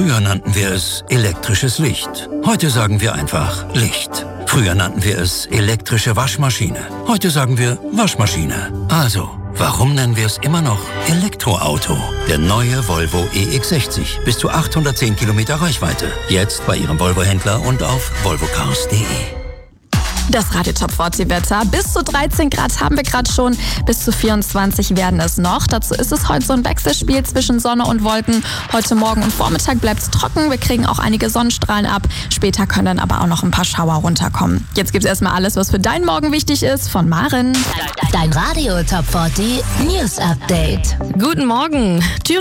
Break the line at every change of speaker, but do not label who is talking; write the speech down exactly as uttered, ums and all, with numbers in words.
Früher nannten wir es elektrisches Licht. Heute sagen wir einfach Licht. Früher nannten wir es elektrische Waschmaschine. Heute sagen wir Waschmaschine. Also, warum nennen wir es immer noch Elektroauto? Der neue Volvo E X sechzig. Bis zu achthundertzehn Kilometer Reichweite. Jetzt bei Ihrem Volvo-Händler und auf volvocars punkt de.
Das Radio Top vierzig Wetter. Bis zu dreizehn Grad haben wir gerade schon, bis zu vierundzwanzig werden es noch. Dazu ist es heute so ein Wechselspiel zwischen Sonne und Wolken. Heute Morgen und Vormittag bleibt es trocken. Wir kriegen auch einige Sonnenstrahlen ab. Später können dann aber auch noch ein paar Schauer runterkommen. Jetzt gibt es erstmal alles, was für deinen Morgen wichtig ist, von Maren.
Dein Radio Top vierzig News Update.
Guten Morgen.